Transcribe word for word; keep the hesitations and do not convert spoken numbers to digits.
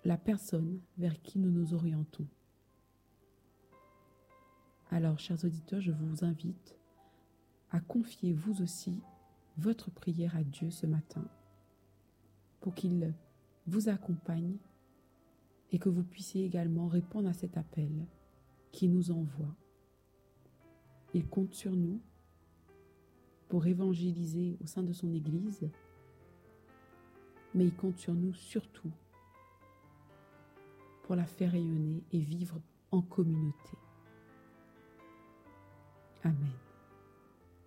la personne vers qui nous nous orientons. Alors, chers auditeurs, je vous invite à confier vous aussi votre prière à Dieu ce matin pour qu'il vous accompagne et que vous puissiez également répondre à cet appel qui nous envoie. Il compte sur nous pour évangéliser au sein de son Église, mais il compte sur nous surtout pour la faire rayonner et vivre en communauté. Amen.